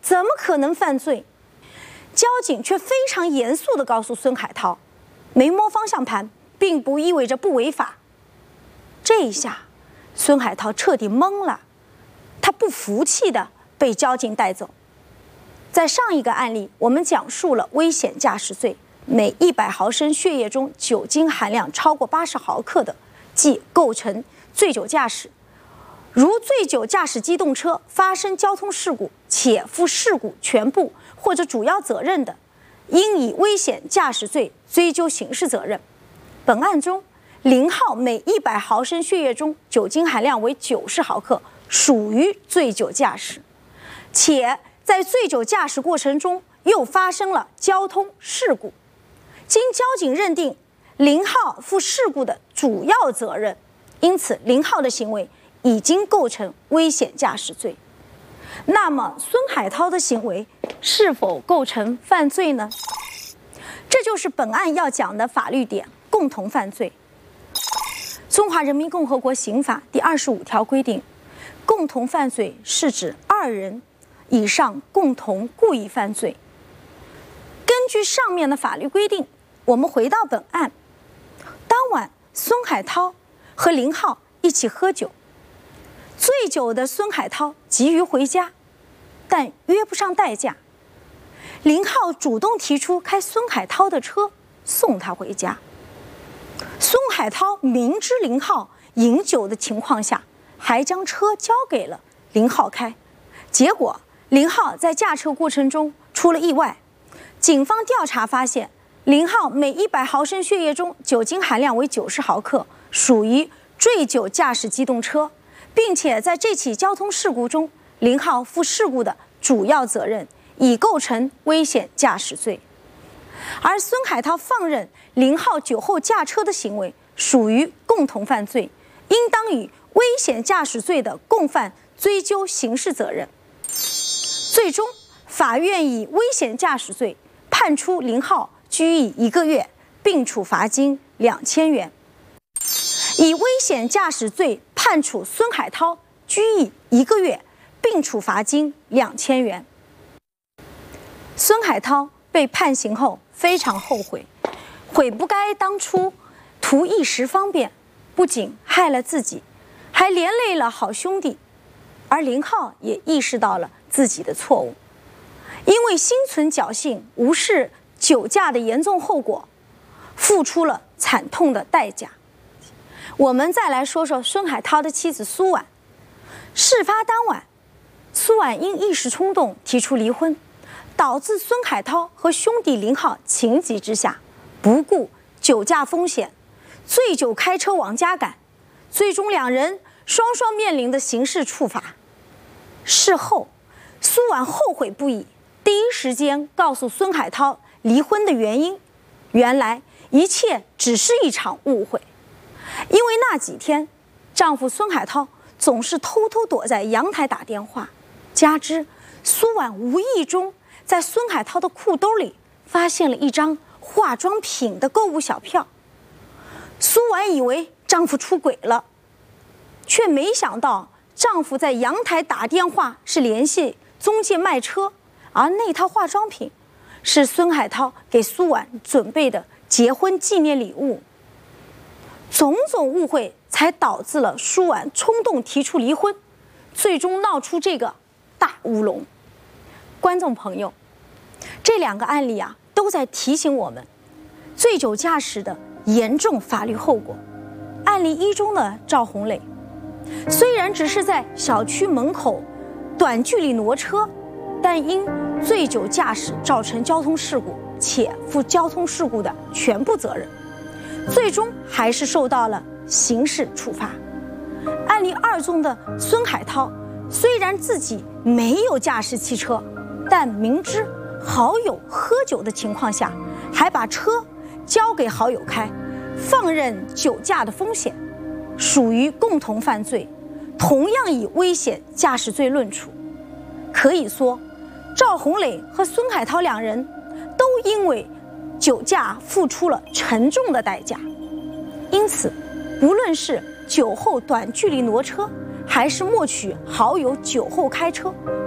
怎么可能犯罪？交警却非常严肃地告诉孙海涛，没摸方向盘并不意味着不违法。这一下，孙海涛彻底懵了，他不服气地被交警带走。在上一个案例，我们讲述了危险驾驶罪，每100毫升血液中酒精含量超过80毫克的，即构成醉酒驾驶。如醉酒驾驶机动车发生交通事故，且负事故全部或者主要责任的，应以危险驾驶罪追究刑事责任。本案中，0号每100毫升血液中酒精含量为90毫克，属于醉酒驾驶，且在醉酒驾驶过程中又发生了交通事故，经交警认定0号负事故的主要责任，因此0号的行为已经构成危险驾驶罪。那么孙海涛的行为是否构成犯罪呢？这就是本案要讲的法律点，共同犯罪。中华人民共和国刑法第25条规定，共同犯罪是指2人以上共同故意犯罪。根据上面的法律规定，我们回到本案，当晚孙海涛和0号一起喝酒，醉酒的孙海涛急于回家，但约不上代驾。0号主动提出开孙海涛的车送他回家。孙海涛明知0号饮酒的情况下，还将车交给了0号开，结果0号在驾车过程中出了意外。警方调查发现，0号每100毫升血液中酒精含量为90毫克，属于醉酒驾驶机动车，并且在这起交通事故中，0号负事故的主要责任，已构成危险驾驶罪。而孙海涛放任0号酒后驾车的行为属于共同犯罪，应当以危险驾驶罪的共犯追究刑事责任。最终，法院以危险驾驶罪判处0号拘役1个月，并处罚金2000元；以危险驾驶罪判处孙海涛拘役1个月，并处罚金2000元。孙海涛被判刑后非常后悔，悔不该当初图一时方便，不仅害了自己，还连累了好兄弟。而0号也意识到了自己的错误，因为心存侥幸，无视酒驾的严重后果，付出了惨痛的代价。我们再来说说孙海涛的妻子苏婉。事发当晚，苏婉因一时冲动提出离婚，导致孙海涛和兄弟0号情急之下，不顾酒驾风险，醉酒开车往家赶，最终2人双双面临的刑事处罚。事后，苏婉后悔不已，第一时间告诉孙海涛离婚的原因。原来一切只是一场误会，因为那几天丈夫孙海涛总是偷偷躲在阳台打电话，加之苏婉无意中在孙海涛的裤兜里发现了一张化妆品的购物小票，苏婉以为丈夫出轨了，却没想到丈夫在阳台打电话是联系中介卖车，而那套化妆品是孙海涛给苏婉准备的结婚纪念礼物。种种误会才导致了苏婉冲动提出离婚，最终闹出这个大乌龙。观众朋友，这2个案例都在提醒我们醉酒驾驶的严重法律后果。案例1中的赵红磊，虽然只是在小区门口短距离挪车，但因醉酒驾驶造成交通事故，且负交通事故的全部责任，最终还是受到了刑事处罚。案例2中的孙海涛，虽然自己没有驾驶汽车，但明知好友喝酒的情况下，还把车交给好友开，放任酒驾的风险，属于共同犯罪，同样以危险驾驶罪论处。可以说，赵红磊和孙海涛2人都因为酒驾付出了沉重的代价。因此，无论是酒后短距离挪车，还是默许好友酒后开车，